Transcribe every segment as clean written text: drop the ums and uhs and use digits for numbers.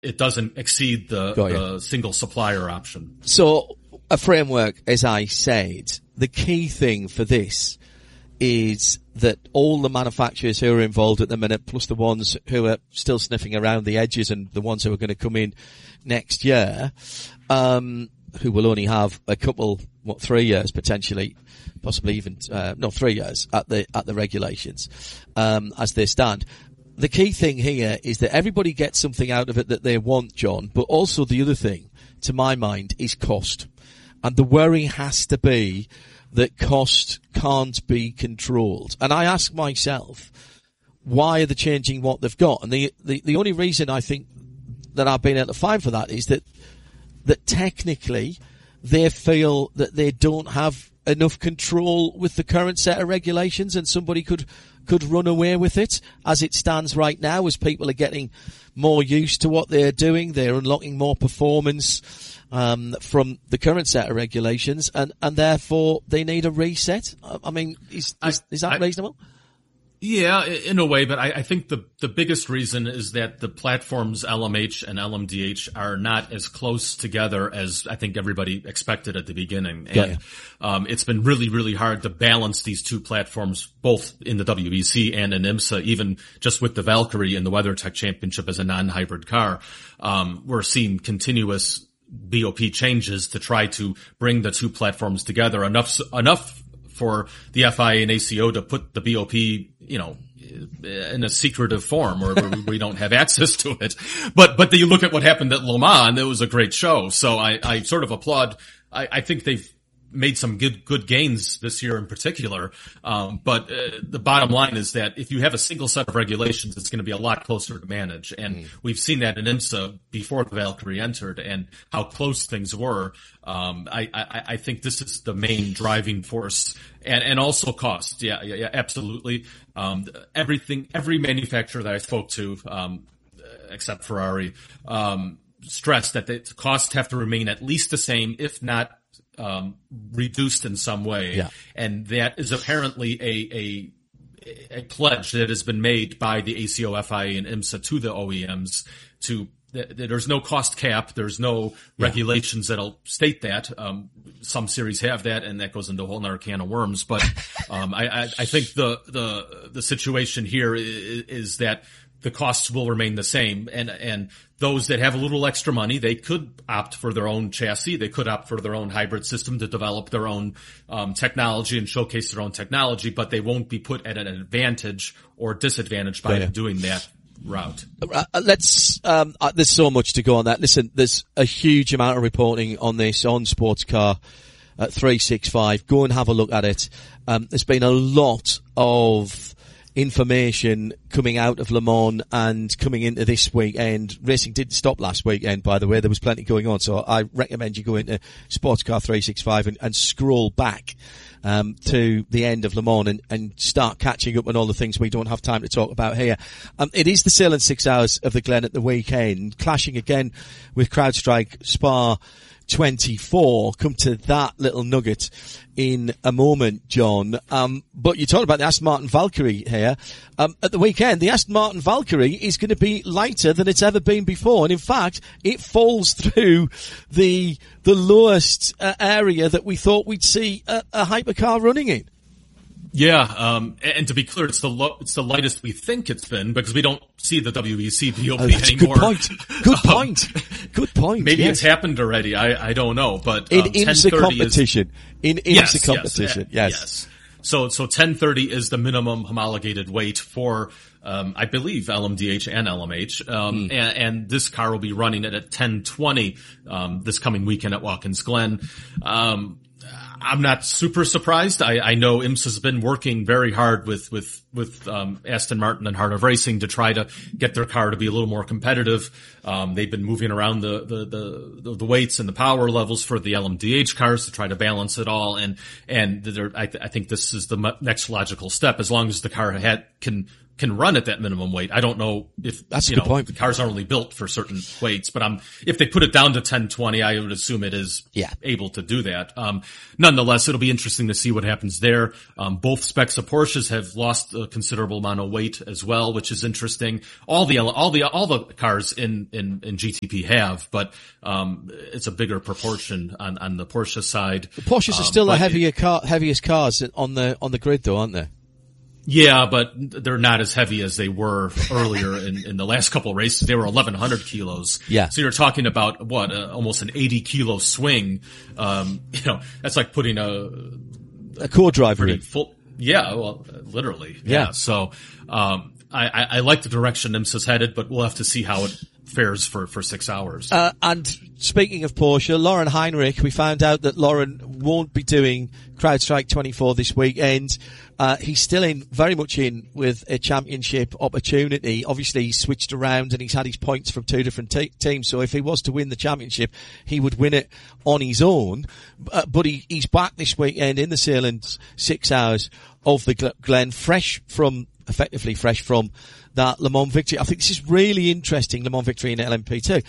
it doesn't exceed the single supplier option. So a framework, as I said, the key thing for this is that all the manufacturers who are involved at the minute, plus the ones who are still sniffing around the edges and the ones who are going to come in next year, who will only have a couple, 3 years potentially, possibly even, 3 years at the regulations, as they stand. The key thing here is that everybody gets something out of it that they want, John, but also the other thing, to my mind, is cost. And the worry has to be that cost can't be controlled. And I ask myself, why are they changing what they've got? And the only reason I think that I've been able to find for that is that technically they feel that they don't have enough control with the current set of regulations, and somebody could run away with it as it stands right now, as people are getting more used to what they're doing. They're unlocking more performance from the current set of regulations, and therefore they need a reset. I mean, is that reasonable? Yeah, in a way, but I think the biggest reason is that the platforms LMH and LMDH are not as close together as I think everybody expected at the beginning. And it's been really, really hard to balance these two platforms, both in the WEC and in IMSA, even just with the Valkyrie in the WeatherTech Championship as a non-hybrid car. We're seeing continuous BOP changes to try to bring the two platforms together enough for the FIA and ACO to put the BOP, in a secretive form where we don't have access to it. But then you look at what happened at Le Mans, it was a great show. So I sort of applaud. I think they've made some good gains this year in particular. But the bottom line is that if you have a single set of regulations, it's going to be a lot closer to manage. And we've seen that in IMSA before the Valkyrie entered and how close things were. I think this is the main driving force, and also cost. Yeah, absolutely. Every manufacturer that I spoke to, except Ferrari, stressed that the costs have to remain at least the same, if not reduced in some way. Yeah. And that is apparently a pledge that has been made by the ACO, FIA, and IMSA to the OEMs there's no cost cap. There's no regulations that'll state that. Some series have that, and that goes into a whole nother can of worms. But, I think the situation here is that the costs will remain the same, and those that have a little extra money, they could opt for their own chassis. They could opt for their own hybrid system to develop their own technology and showcase their own technology, but they won't be put at an advantage or disadvantage by doing that route. There's so much to go on that. Listen, there's a huge amount of reporting on this on Sportscar at 365. Go and have a look at it. There's been a lot of information coming out of Le Mans and coming into this weekend. Racing didn't stop last weekend, by the way. There was plenty going on, so I recommend you go into Sportscar 365 and scroll back to the end of Le Mans and start catching up on all the things we don't have time to talk about here. It is the Sailing 6 Hours of the Glen at the weekend, clashing again with CrowdStrike Spa 24. Come to that little nugget in a moment, John. But you talked about the Aston Martin Valkyrie here. At the weekend, the Aston Martin Valkyrie is going to be lighter than it's ever been before. And in fact, it falls through the lowest area that we thought we'd see a hypercar running in. Yeah, and to be clear, it's the lightest we think it's been because we don't see the WEC BOP anymore. Good point. Maybe it's happened already. I don't know, but in IMSA competition, yes. So 1030 is the minimum homologated weight for I believe LMDH and LMH, and this car will be running it at 1020 this coming weekend at Watkins Glen. I'm not super surprised. I know IMSA's been working very hard with Aston Martin and Heart of Racing to try to get their car to be a little more competitive. They've been moving around the weights and the power levels for the LMDH cars to try to balance it all. And I think this is the next logical step. As long as the car can can run at that minimum weight. I don't know if that's a good point. The cars are only built for certain weights, but if they put it down to 1020, I would assume it is able to do that. Nonetheless, it'll be interesting to see what happens there. Both specs of Porsches have lost a considerable amount of weight as well, which is interesting. All the cars in GTP have, but it's a bigger proportion on the Porsche side. The Porsches are still the heaviest cars on the grid, though, aren't they? Yeah, but they're not as heavy as they were earlier in the last couple of races. They were 1,100 kilos. Yeah. So you're talking about almost an 80 kilo swing. That's like putting a core driver in. Full. Yeah, well, literally. Yeah. So, I like the direction IMSA's headed, but we'll have to see how it fares for 6 hours. And speaking of Porsche, Lauren Heinrich, we found out that Lauren won't be doing CrowdStrike 24 this weekend. He's still very much in with a championship opportunity. Obviously, he's switched around and he's had his points from two different teams. So if he was to win the championship, he would win it on his own. But he's back this weekend in the Sahlen's 6 hours of the Glen, effectively fresh from that Le Mans victory. I think this is really interesting, Le Mans victory in LMP2.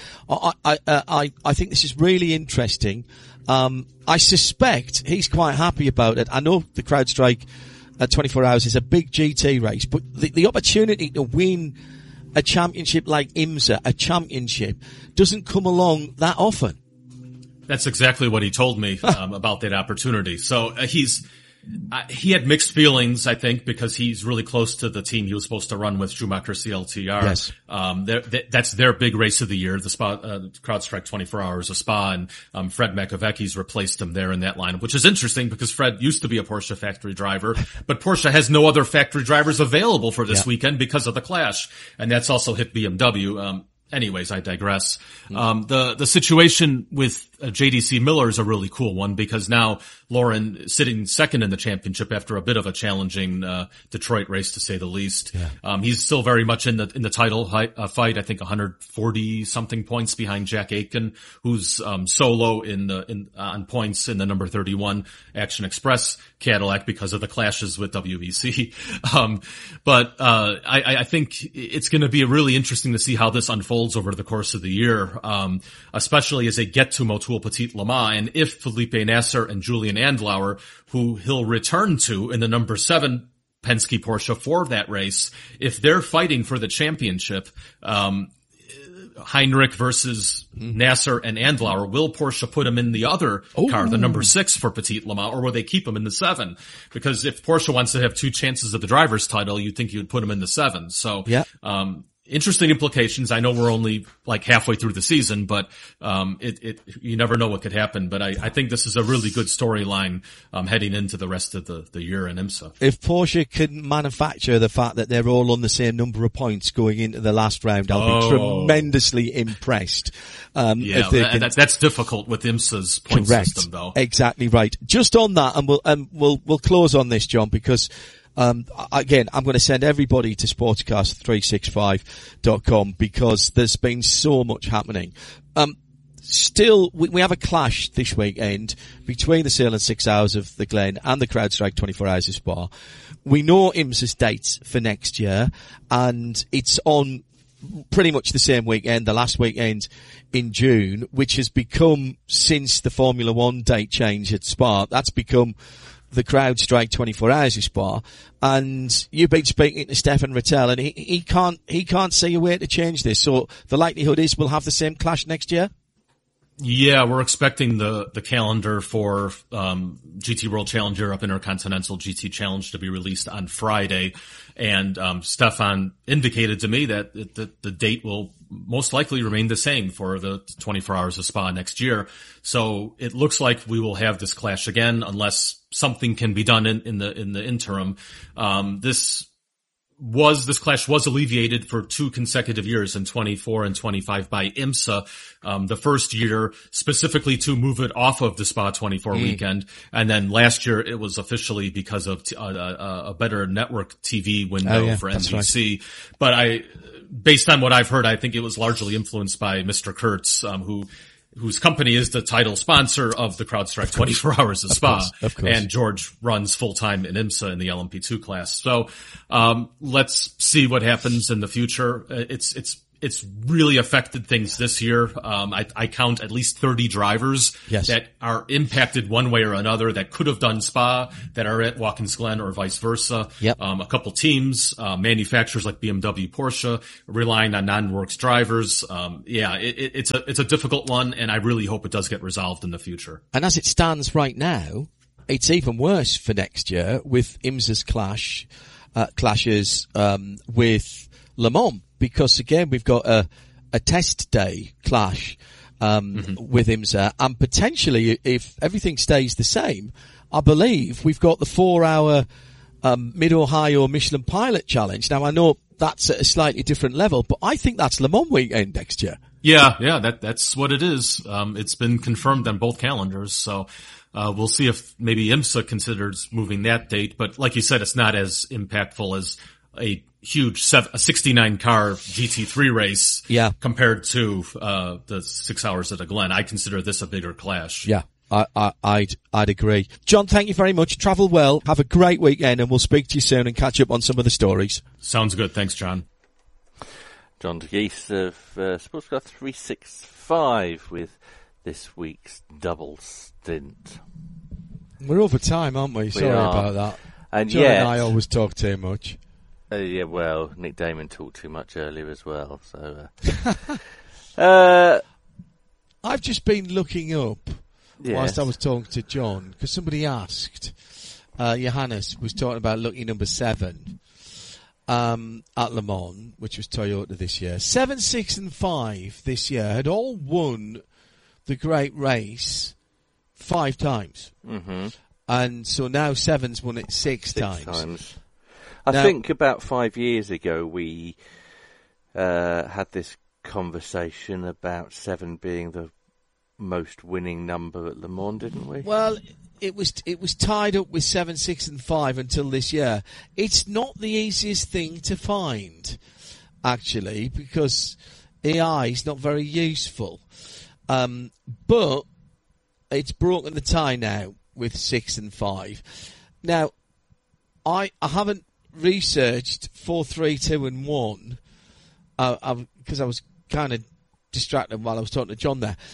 I think this is really interesting. I suspect he's quite happy about it. I know the CrowdStrike 24 hours is a big GT race, but the opportunity to win a championship like IMSA, a championship, doesn't come along that often. That's exactly what he told me about that opportunity. So he had mixed feelings, I think, because he's really close to the team he was supposed to run with, Schumacher CLTR. Yes. That's their big race of the year, the Spa, CrowdStrike 24 Hours of Spa, and Fred Makovecki's replaced him there in that lineup, which is interesting because Fred used to be a Porsche factory driver, but Porsche has no other factory drivers available for this weekend because of the clash, and that's also hit BMW. Anyways, I digress. The situation with JDC Miller is a really cool one because now Lauren sitting second in the championship after a bit of a challenging Detroit race, to say the least. Yeah. He's still very much in the title fight. I think 140 something points behind Jack Aitken, who's solo on points in the number 31 Action Express Cadillac because of the clashes with WEC. But I think it's going to be really interesting to see how this unfolds over the course of the year, especially as they get to Motul Petit Le Mans, and if Felipe Nasser and Julian Andlauer, who he'll return to in the number 7 Penske Porsche for that race, if they're fighting for the championship, Heinrich versus Nasser and Andlauer, will Porsche put him in the other car, the number 6 for Petit Le Mans, or will they keep him in the 7? Because if Porsche wants to have 2 chances at the driver's title, you'd think you would put him in the 7. So, interesting implications. I know we're only like halfway through the season, but you never know what could happen. But I think this is a really good storyline heading into the rest of the year in IMSA. If Porsche can manufacture the fact that they're all on the same number of points going into the last round, I'll be tremendously impressed. That's difficult with IMSA's point system, though. Exactly right. Just on that, and we'll close on this, John, because again, I'm going to send everybody to sportscast365.com because there's been so much happening. Still, we have a clash this weekend between the Sahlen 6 hours of the Glen and the CrowdStrike 24 hours of Spa. We know IMSA's dates for next year, and it's on pretty much the same weekend, the last weekend in June, which has become, since the Formula One date change at Spa, that's become the CrowdStrike 24 hours of Spa. And you've been speaking to Stefan Rattel, and he can't see a way to change this. So the likelihood is we'll have the same clash next year? Yeah, we're expecting the calendar for GT World Challenge Europe Intercontinental GT Challenge to be released on Friday, and Stefan indicated to me that the date will most likely remain the same for the 24 hours of Spa next year. So it looks like we will have this clash again unless something can be done in the interim. This clash was alleviated for 2 consecutive years in 24 and 25 by IMSA. The first year specifically to move it off of the Spa 24 weekend. And then last year it was officially because of a better network TV window for NBC. Right. But based on what I've heard, I think it was largely influenced by Mr. Kurtz, who whose company is the title sponsor of the CrowdStrike 24 Hours of Spa. Of course. And George runs full-time in IMSA in the LMP2 class. So, let's see what happens in the future. It's really affected things this year. I count at least 30 drivers that are impacted one way or another that could have done Spa that are at Watkins Glen or vice versa. Yep. A couple teams, manufacturers like BMW, Porsche relying on non-works drivers. It's a difficult one, and I really hope it does get resolved in the future. And as it stands right now, it's even worse for next year with IMSA's clashes with Le Mans. Because again, we've got a test day clash with IMSA, and potentially, if everything stays the same, I believe we've got the 4-hour Mid-Ohio Michelin Pilot Challenge. Now, I know that's at a slightly different level, but I think that's Le Mans weekend next year. Yeah, that's what it is. It's been confirmed on both calendars, so we'll see if maybe IMSA considers moving that date. But like you said, it's not as impactful as a huge 69 car GT3 race compared to the 6 hours at a Glen. I consider this a bigger clash. Yeah, I'd agree. John, thank you very much. Travel well. Have a great weekend, and we'll speak to you soon and catch up on some of the stories. Sounds good. Thanks, John. John DeGeese of Sportscar 365 with this week's double stint. We're over time, aren't we? Sorry about that. And John and I always talk too much. Yeah, well, Nick Damon talked too much earlier as well, so... I've just been looking up whilst I was talking to John, because somebody asked, Johannes was talking about lucky number 7 at Le Mans, which was Toyota this year. 7, 6 and 5 this year had all won the great race 5 times. Mm-hmm. And so now 7's won it 6 times. I think about 5 years ago we had this conversation about 7 being the most winning number at Le Mans, didn't we? Well, it was tied up with 7, 6 and 5 until this year. It's not the easiest thing to find, actually, because AI is not very useful. But it's broken the tie now with 6 and 5. Now, I haven't researched 4, 3, 2 and 1 because I was kind of distracted while I was talking to John there.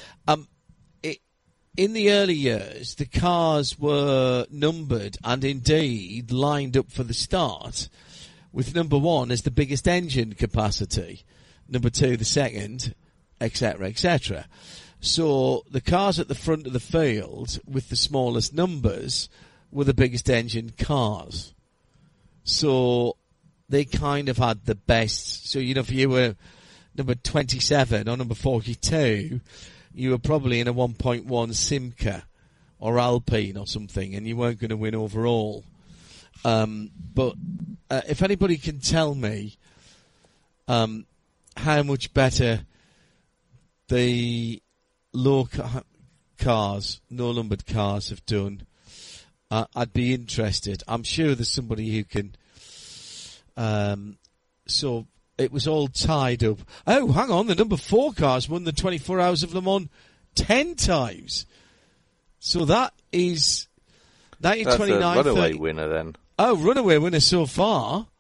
In the early years, the cars were numbered and indeed lined up for the start, with number 1 as the biggest engine capacity, number 2 the second, etc., etc. So the cars at the front of the field with the smallest numbers were the biggest engine cars. So they kind of had the best. So, if you were number 27 or number 42, you were probably in a 1.1 Simca or Alpine or something, and you weren't going to win overall. But if anybody can tell me how much better the low cars, no-numbered cars have done, I'd be interested. I'm sure there's somebody who can. So it was all tied up. Oh, hang on. The number 4 cars won the 24 Hours of Le Mans 10 times. So that is 29. That's a runaway winner then. Oh, runaway winner so far.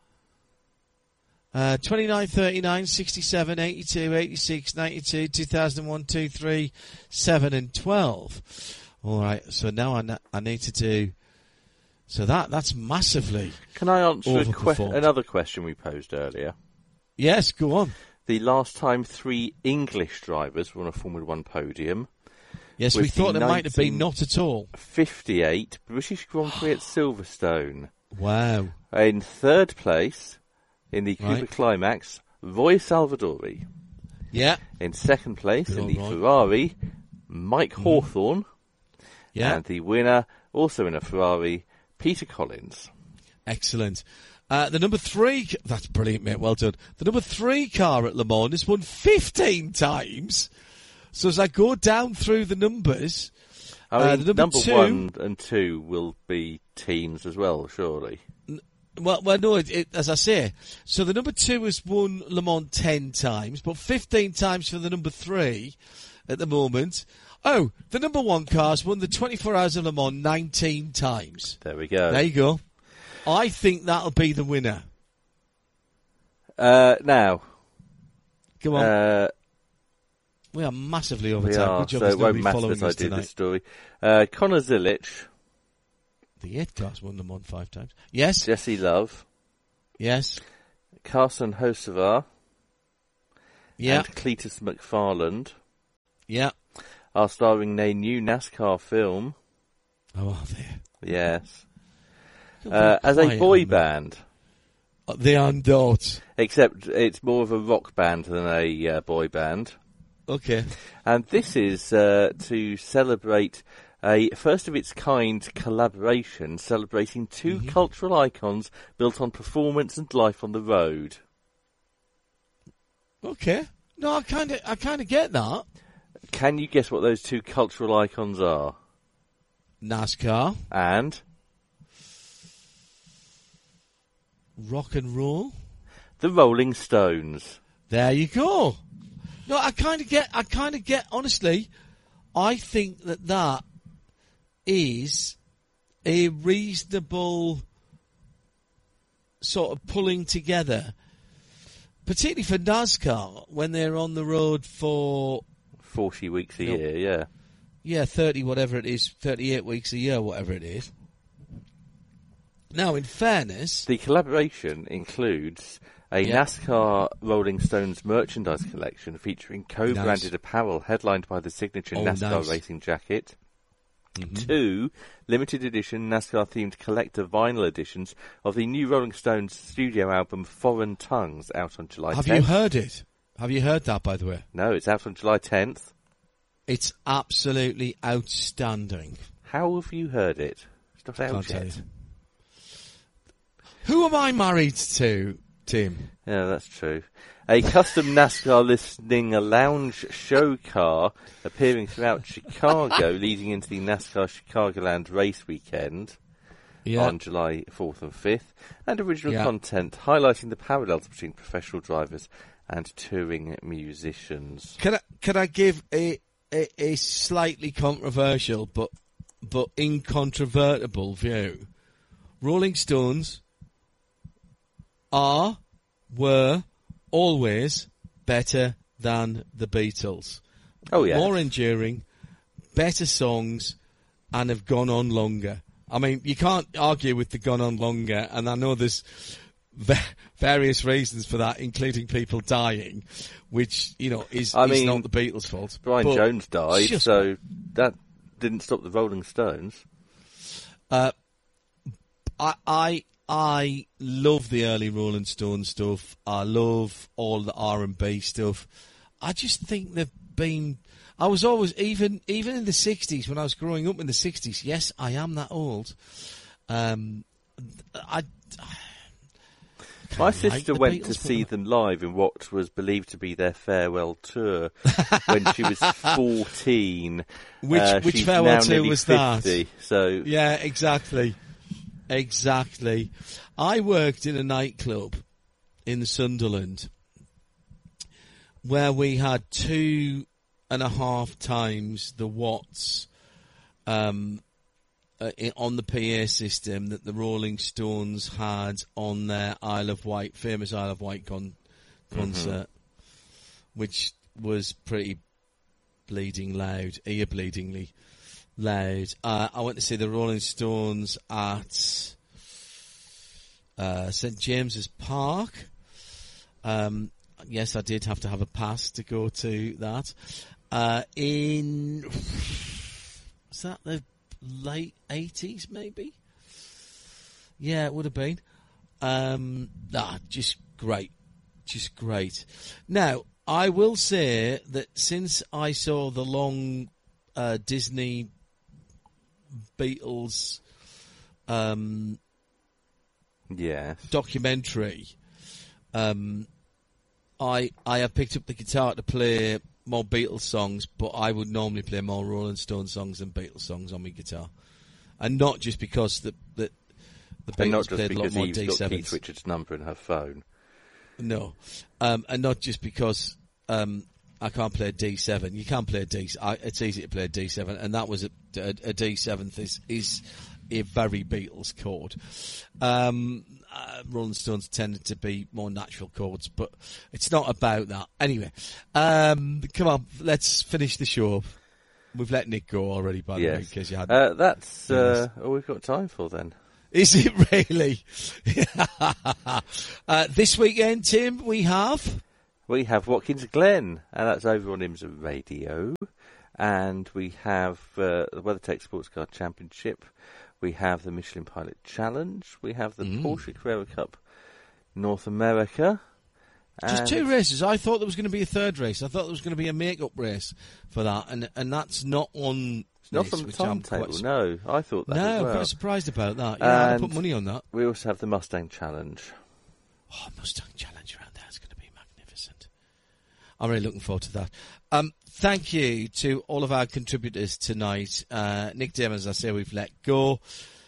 29, 39, 67, 82, 86, 92, 2001, 2, 3, 7 and 12. All right. So now I need to do. So that's massively. Can I answer another question we posed earlier? Yes, go on. The last time 3 English drivers were on a Formula 1 podium. Yes, we thought it might have been not at all. 58 British Grand Prix at Silverstone. Wow. In 3rd place in the Cooper Climax, Roy Salvadori. Yeah. In 2nd place in the Ferrari, Mike Hawthorne. Yeah. And the winner, also in a Ferrari, Peter Collins. Excellent. The number 3, that's brilliant, mate, well done. The number 3 car at Le Mans has won 15 times. So as I go down through the numbers, I mean, the number 1 and 2 will be teams as well, surely. Well, no, as I say, so the number 2 has won Le Mans 10 times, but 15 times for the number 3. at the moment. Oh, the number one car's won the 24 Hours of Le Mans 19 times. There we go. There you go. I think that'll be the winner. Now. Come on. We are massively over time. Good job, so it won't matter following as I us do tonight. this story. Conor Zilic. The 8 car's won Le Mans 5 times. Yes. Jesse Love. Yes. Carson Hocevar. Yeah. And Cletus McFarland. Yeah. Are starring in a new NASCAR film. Oh, are they? Yes. As a boy band. They are not. Except it's more of a rock band than a boy band. Okay. And this is to celebrate a first-of-its-kind collaboration celebrating two cultural icons built on performance and life on the road. Okay. No, I kind of get that. Can you guess what those two cultural icons are? NASCAR. And? Rock and roll. The Rolling Stones. There you go. No, I kind of get, honestly, I think that is a reasonable sort of pulling together, particularly for NASCAR when they're on the road for 40 weeks a year, yeah. Yeah, 30, whatever it is, 38 weeks a year, whatever it is. Now, in fairness, the collaboration includes a NASCAR Rolling Stones merchandise collection featuring co-branded apparel headlined by the signature NASCAR racing jacket. 2 limited edition NASCAR-themed collector vinyl editions of the new Rolling Stones studio album Foreign Tongues, out on July 10th. Have you heard it? Have you heard that, by the way? No, it's out on July 10th. It's absolutely outstanding. How have you heard it? It's not out yet. Who am I married to, Tim? Yeah, that's true. A custom NASCAR listening a lounge show car appearing throughout Chicago, leading into the NASCAR Chicagoland race weekend on July 4th and 5th, and original content highlighting the parallels between professional drivers and touring musicians. Can I give a slightly controversial but incontrovertible view? Rolling Stones were always better than the Beatles. Oh, yeah. More enduring, better songs, and have gone on longer. I mean, you can't argue with the gone on longer, and I know there's various reasons for that, including people dying, which, is not the Beatles' fault. Brian Jones died, so that didn't stop the Rolling Stones. I love the early Rolling Stone stuff. I love all the R&B stuff. I just think they've been... I was always, even in the 60s, when I was growing up in the 60s, yes, I am that old. My sister went to see them live in what was believed to be their farewell tour when she was 14. Which farewell tour was 50, that? So yeah, exactly. Exactly. I worked in a nightclub in Sunderland where we had 2.5 times the watts on the PA system that the Rolling Stones had on their famous Isle of Wight concert, which was pretty ear-bleedingly loud. I went to see the Rolling Stones at St James's Park. Yes, I did have to have a pass to go to that. Was that the late 80s, maybe? Yeah, it would have been. Just great. Just great. Now, I will say that since I saw the long Disney Beatles documentary, I have picked up the guitar to play more Beatles songs, but I would normally play more Rolling Stone songs than Beatles songs on my guitar, and not just because the Beatles played a lot more D7s. Got Keith Richards' number in her phone. No, and not just because I can't play a D7. You can play a D. It's easy to play a D7, and that was a D7 is a very Beatles chord. Rolling Stones tended to be more natural chords, but it's not about that. Anyway, come on, let's finish the show. We've let Nick go already, by the way, in case you had. That's all we've got time for then. Is it really? This weekend, Tim, we have Watkins Glen, and that's over on IMSA Radio. And we have the WeatherTech Sports Car Championship. We have the Michelin Pilot Challenge. We have the Porsche Carrera Cup North America. Just 2 races. I thought there was going to be a third race. I thought there was going to be a make-up race for that, and that's not on. It's not on the timetable, no. I thought that as well. I'm quite surprised about that. Yeah, I'd put money on that. We also have the Mustang Challenge. Oh, Mustang Challenge around there is going to be magnificent. I'm really looking forward to that. Thank you to all of our contributors tonight. Nick Damon, as I say, we've let go.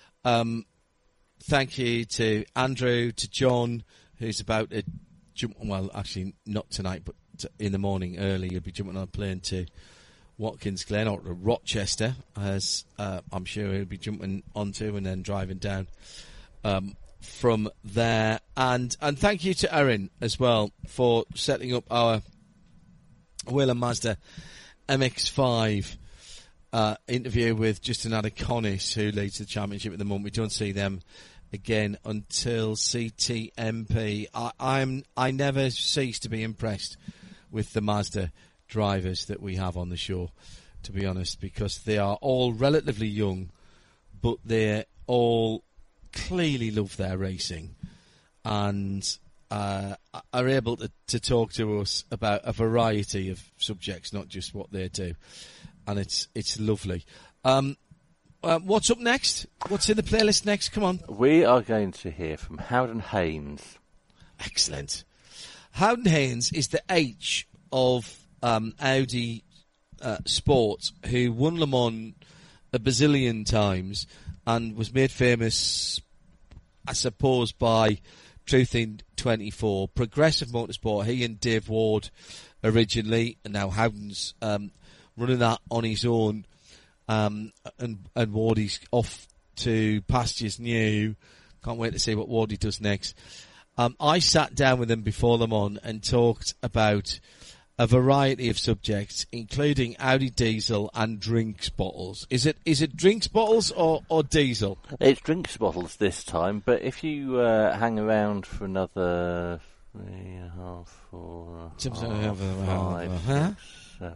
Thank you to Andrew, to John, who's about to jump, well, actually not tonight, but in the morning early, he'll be jumping on a plane to Watkins Glen or to Rochester, as I'm sure he'll be jumping onto and then driving down from there. And thank you to Erin as well for setting up our Whelen Mazda MX-5 interview with Justin Adeconis, who leads the championship at the moment. We don't see them again until CTMP. I never cease to be impressed with the Mazda drivers that we have on the show, to be honest, because they are all relatively young, but they all clearly love their racing and are able to talk to us about a variety of subjects, not just what they do, and it's lovely. What's up next? What's in the playlist next? Come on. We are going to hear from Howden Haynes. Excellent. Howden Haynes is the H of Audi Sport, who won Le Mans a bazillion times and was made famous, I suppose, by Truth in 24, Progressive Motorsport. He and Dave Ward originally, and now Howden's running that on his own, and Wardy's off to pastures new. Can't wait to see what Wardy does next. I sat down with him before Le Mans and talked about a variety of subjects, including Audi diesel and drinks bottles. Is it drinks bottles or diesel? It's drinks bottles this time, but if you hang around for another 3.5, 4, 5, 6, 7...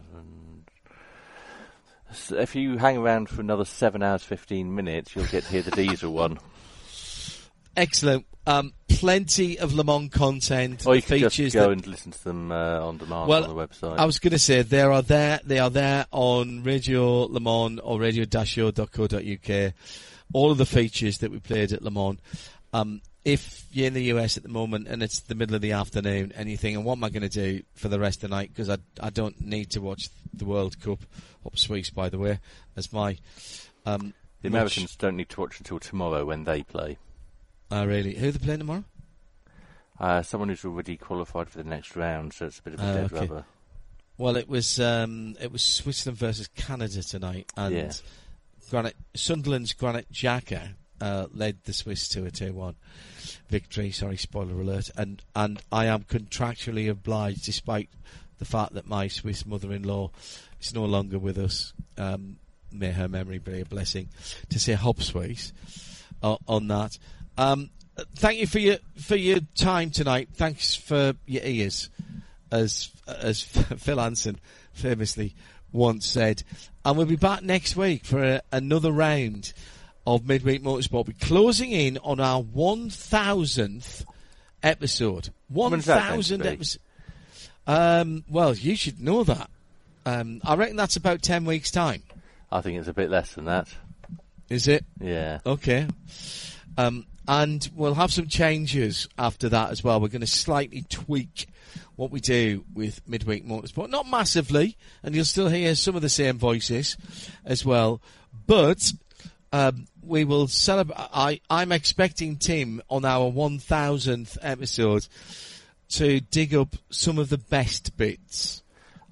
If you hang around for another 7 hours, 15 minutes, you'll get to hear the diesel one. Excellent. Plenty of Le Mans content. Or you can just go and listen to them on demand on the website. I was going to say they are there on Radio Le Mans or radio-show.co.uk. All of the features that we played at Le Mans. If you're in the US at the moment and it's the middle of the afternoon and you think, and what am I going to do for the rest of the night? Because I don't need to watch the World Cup. Up Sweets, by the way, as my... the Americans don't need to watch until tomorrow when they play. Really? Who are they playing tomorrow? Someone who's already qualified for the next round, so it's a bit of a dead rubber. Well, it was Switzerland versus Canada tonight, and Sunderland's Granit Xhaka led the Swiss to a 2-1 victory. Sorry, spoiler alert. And I am contractually obliged, despite the fact that my Swiss mother-in-law is no longer with us, may her memory be a blessing, to say Hop Swiss on that. Thank you for your time tonight. Thanks for your ears, as Phil Hansen famously once said. And we'll be back next week for another round of Midweek Motorsport. We're closing in on our 1,000th episode. 1,000 episodes. Well, you should know that. I reckon that's about 10 weeks' time. I think it's a bit less than that. Is it? Yeah. Okay. And we'll have some changes after that as well. We're going to slightly tweak what we do with Midweek Motorsport. Not massively, and you'll still hear some of the same voices as well. But we will celebrate. I'm expecting Tim on our 1,000th episode to dig up some of the best bits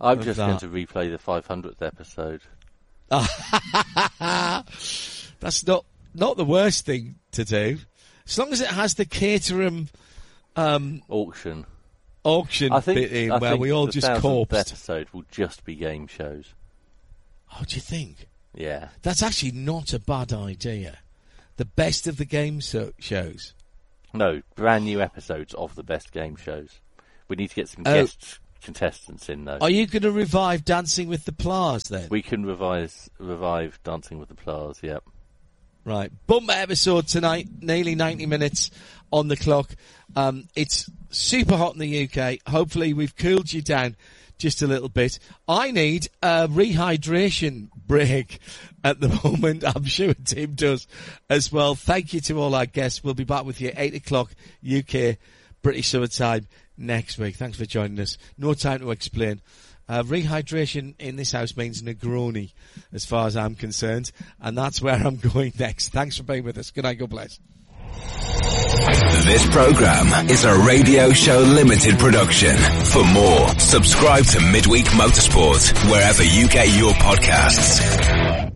I'm just going to replay the 500th episode. That's not the worst thing to do. As long as it has the Caterham auction bit in where we all just corpsed. The episode will just be game shows. Oh, do you think? Yeah. That's actually not a bad idea. The best of the game shows. No, brand new episodes of the best game shows. We need to get some guest contestants in, though. Are you going to revive Dancing with the Plas, then? We can revive Dancing with the Plas, yep. Right. Bumper episode tonight, nearly 90 minutes on the clock. It's super hot in the UK. Hopefully we've cooled you down just a little bit. I need a rehydration break at the moment. I'm sure Tim does as well. Thank you to all our guests. We'll be back with you at 8 o'clock UK British Summer Time next week. Thanks for joining us. No time to explain. Rehydration in this house means Negroni, as far as I'm concerned, and that's where I'm going next. Thanks for being with us. Good night, God bless. This program is a Radio Show Limited production. For more, subscribe to Midweek Motorsport wherever you get your podcasts.